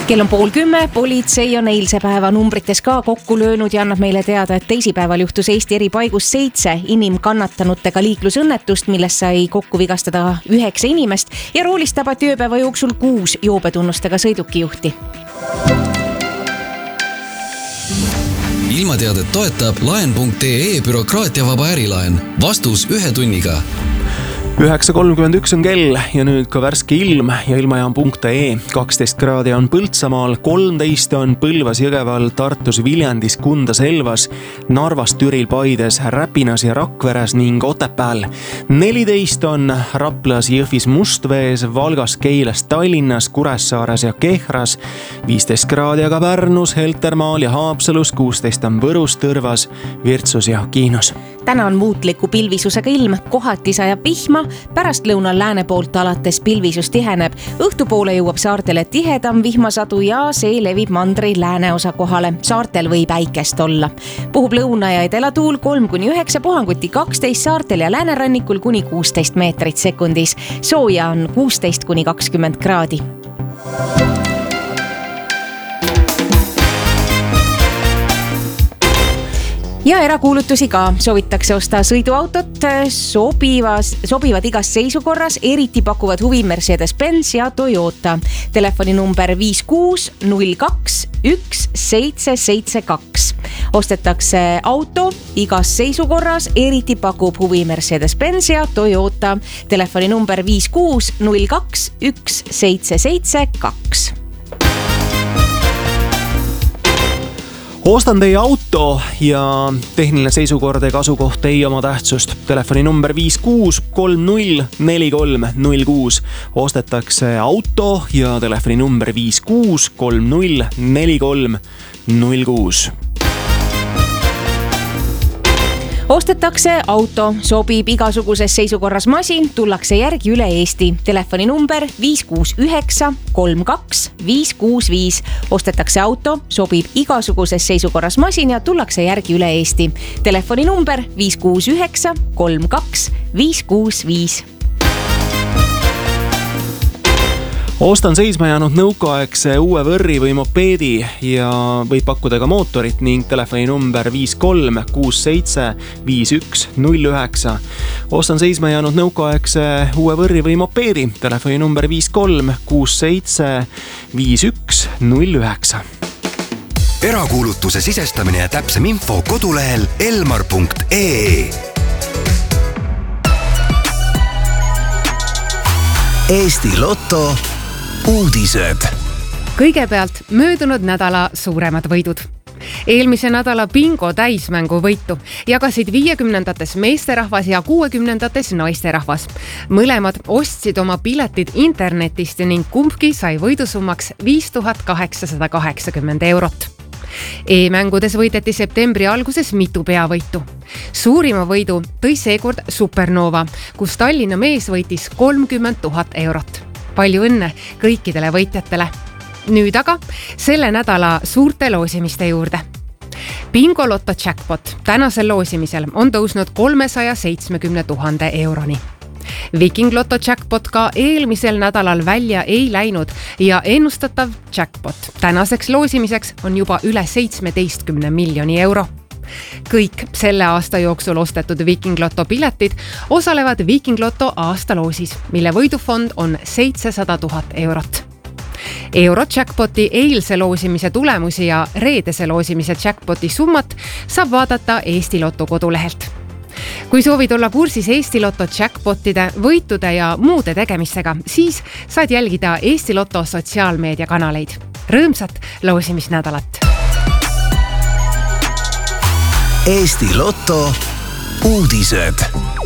Kell on 9:30, politsei on eilse päeva numbrites ka kokku löönud ja annab meile teada, et teisipäeval juhtus Eesti eri paigus 7 inimkannatanutega liiklusõnnetust, milles sai kokku vigastada 9 inimest ja roolist tabati ööpäeva jooksul 6 joobetunnustega sõidukijuhti. Ilmateadet toetab laen.ee bürokraatiavaba ärilaen. Vastus 1 tunniga. 9.31 on kell ja nüüd ka värske ilm ja ilmajaam.ee. 12 kraadi on Põltsamaal, 13 on Põlvas, Jõgeval, Tartus, Viljandis, Kundas, Elvas, Narvas, Türil, Paides, Räpinas ja Rakveres ning Otepääl. 14 on Raplas, Jõhvis, Mustvees, Valgas, Keilas, Tallinnas, Kuressaares ja Kehras. 15 kraadi aga Pärnus, Heltermaal ja Haapsalus, 16 on Võrus, Tõrvas, Virtsus ja Kiinos. Täna on muutliku pilvisusega ilm, kohati sajab vihma, pärast lõunal lääne poolt alates pilvisus tiheneb. Õhtupoole jõuab saartele tihedam vihmasadu ja see levib mandri lääneosa kohale. Saartel võib äikest olla. Puhub lõuna ja edelatuul 3-9, puhanguti 12 saartel ja läänerannikul kuni 16 meetrit sekundis. Sooja on 16-20 kraadi. Ja erakuulutusi ka. Soovitakse osta sõiduautot, sobivad igas seisukorras, eriti pakuvad huvi Mercedes-Benz ja Toyota. Telefoninumber 5602 1772. Ostetakse auto igas seisukorras, eriti pakub huvi Mercedes-Benz ja Toyota. Telefoninumber 5602 1772. Ostan teie auto ja tehniline seisukord ega asukoht ei oma tähtsust. Telefoninumber 56304306. Ostetakse auto ja telefoninumber 56304306. Ostetakse auto, sobib igasuguses seisukorras masin, tullakse järgi üle Eesti. Telefoninumber 569 32 565. Ostetakse auto, sobib igasuguses seisukorras masin ja tullakse järgi üle Eesti. Telefoninumber 569 32 565. Ostan seisma jäänud nõukaaegse uue võrri või mopeedi ja võib pakkuda ka mootorit ning telefoninumber 53675109. Ostan seisma jäänud nõukaaegse uue võrri või mopeedi, telefoninumber 53675109. Erakuulutuse sisestamine ja täpsem info kodulehel elmar.ee. Eesti Lotto uudised. Kõigepealt möödunud nädala suuremad võidud. Eelmise nädala bingo täismängu võitu jagasid 50-ndates meesterahvas ja 60-ndates naisterahvas. Mõlemad ostsid oma piletid internetist ning kumbki sai võidusummaks 5880 eurot. E-mängudes võideti septembri alguses mitu peavõitu. Suurima võidu tõi seekord Supernova, kus Tallinna mees võitis 30 000 eurot. Palju õnne kõikidele võitjatele. Nüüd aga selle nädala suurte loosimiste juurde. Bingo Lotto jackpot tänasel loosimisel on tõusnud 370 000 euroni. Viking Lotto jackpot ka eelmisel nädalal välja ei läinud ja ennustatav jackpot tänaseks loosimiseks on juba üle 17 miljoni euro. Kõik selle aasta jooksul ostetud Viking Lotto piletid osalevad Viking Lotto aastaloosis, mille võidufond on 700 000 eurot. Eurojackpoti eilse loosimise tulemusi ja reedese loosimise jackpoti summat saab vaadata Eesti Lotto kodulehelt. Kui soovid olla kursis Eesti Lotto jackpotide, võitude ja muude tegemistega, siis saad jälgida Eesti Lotto sotsiaalmeediakanaleid. Rõõmsat loosimisnädalat! Eesti Lotto uudised.